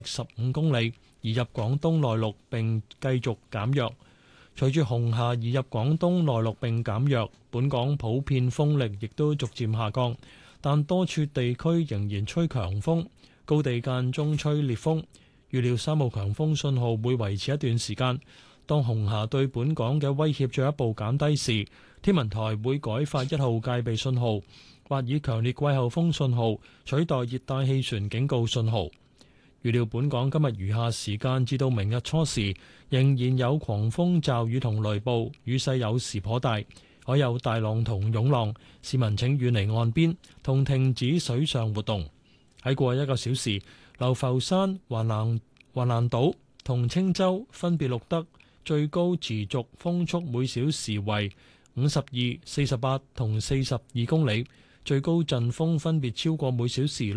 15公里，移入廣東內陸並繼續減弱。隨住紅霞移入廣東內陸並減弱，本港普遍風力亦都逐漸下降，但多處地區仍然吹強風，高地間中吹烈風。預料3號強風信號會維持一段時間。當紅霞對本港嘅威脅進一步減低時，天文台會改發1號戒備信號，或以強烈季候風信號取代熱帶氣旋警告信號。預料本港今日餘下時間至到明日初時，仍然有狂風驟雨同雷暴，雨勢有時頗大，可有大浪同湧浪。市民請遠離岸邊同停止水上活動。喺過去1個小時，流浮山、橫瀾島同青洲分別錄得最高持續風速每小時為52、48同42公里，最高陣風分別超過每小時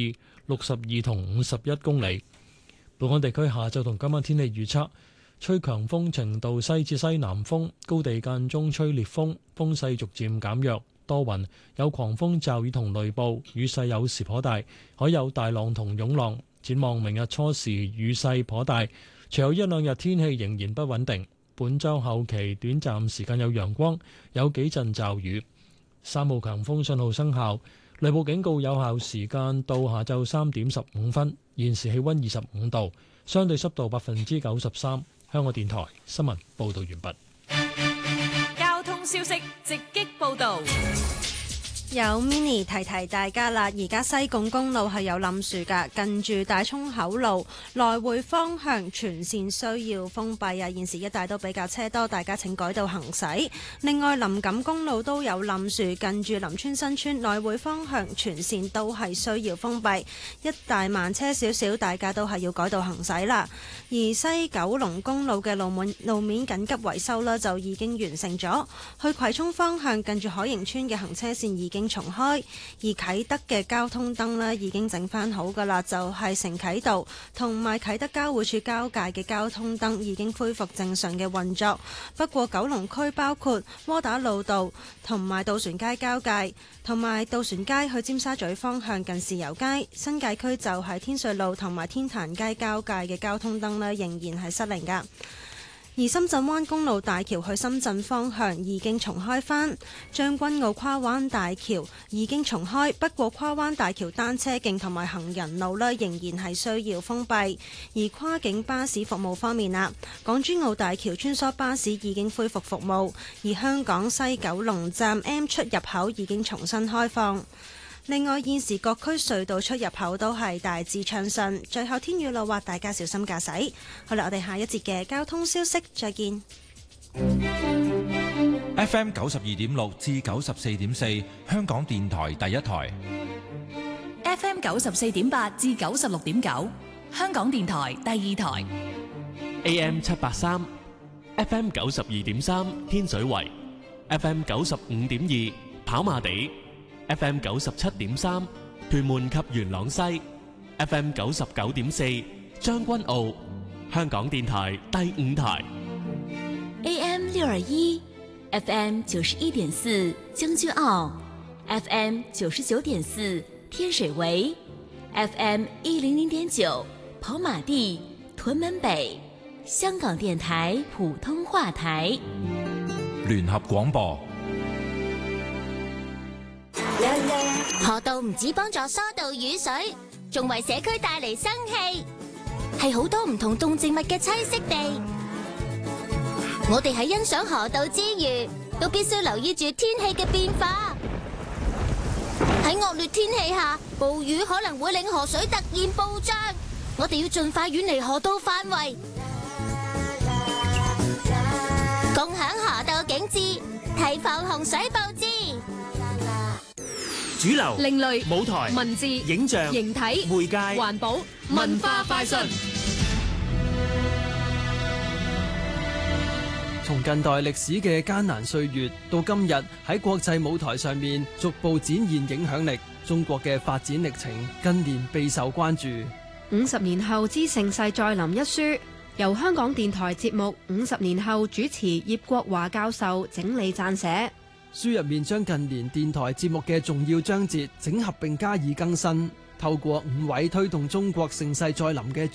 62、62同51公里。本港地區下晝同今晚天氣預測，吹強風程度西至西南風，高地間中吹烈風，風勢逐漸減弱，多雲，有狂風驟雨同雷暴，雨勢有時頗大，可有大浪同湧浪。展望明日初時雨勢頗大，隨後1、2日天氣仍然不穩定。本週後期短暫時間有陽光，有幾陣驟雨。3號強風信號生效，雷暴警告有效時間到下晝3點15分。現時氣溫25度，相對濕度93%。香港電台新聞報道完畢。 交通消息直擊報道。 有 mini 提提大家啦，而家西貢公路係有冧樹㗎，近住大涌口路來回方向全線需要封閉啊！現時一帶都比較車多，大家請改道行駛。另外，林錦公路都有冧樹，近住林村新村來回方向全線都係需要封閉，一帶慢車少少，大家都係要改道行駛啦。而西九龍公路嘅路面緊急維修啦，就已經完成咗，去葵涌方向近住海盈村嘅行車線已經重開，而啟德嘅交通燈呢已經整翻好噶啦，就係承啟道同埋啟德交匯處交界嘅交通燈已經恢復正常嘅運作。不過九龍區包括窩打老道同埋渡船街交界，同埋渡船街去尖沙咀方向近豉油街，新界區就係天瑞路同埋天壇街交界嘅交通燈呢仍然係失靈噶。而深圳灣公路大橋去深圳方向已經重開返，將軍澳跨灣大橋已經重開，不過跨灣大橋單車徑同埋行人路呢仍然係需要封閉。而跨境巴士服務方面啦，港珠澳大橋穿梭巴士已經恢復服務，而香港西九龍站 M 出入口已經重新開放。另外，現時各區隧道出入口都係大致暢順。最後天雨路滑，大家小心駕駛。好啦，我哋下一節嘅交通消息再見。 FM 92.6至94.4，香港電台第一台。 FM 94.8至96.9，香港電台第二台。 AM 783 ，FM 92.3，天水圍 ，FM 95.2，跑馬地。FM 97.3，屯門及元朗西 ；FM 99.4，將軍澳，香港電台第5台 ；AM 621，FM 91.4，將軍澳；FM 99.4，天水圍；FM 100.9，跑馬地，屯門北，香港電台普通話台。 聯合廣播。 河道唔止幫助疏導雨水，仲為社區帶嚟生氣，係好多唔同動植物嘅棲息地。我哋喺欣賞河道之餘，都必須留意住天氣嘅變化。喺惡劣天氣下，暴雨可能會令河水突然暴漲，我哋要盡快遠離河道範圍，共享河道景致，提防洪水暴至。 主流、 另類、 舞台、 文字、 影像、 形體、 媒介、 環保、文化快訊。 從近代歷史嘅艱難歲月到今日喺國際舞台上面逐步展現影響力，中國嘅發展歷程近年備受關注。 50年後之盛世再臨一書，由香港電台節目50年後主持葉國華教授整理撰寫。 書入面將近年電台節目嘅重要章節整合並加以更新，透過5位推動中國盛世再臨嘅